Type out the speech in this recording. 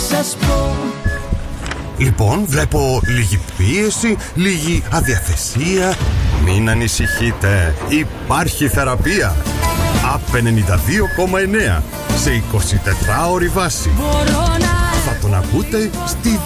σας πω. Λοιπόν, βλέπω λίγη πίεση, λίγη αδιαθεσία. Μην ανησυχείτε, υπάρχει θεραπεία. ΑΠ 92,9 σε 24ωρη βάση. Θα τον ακούτε στη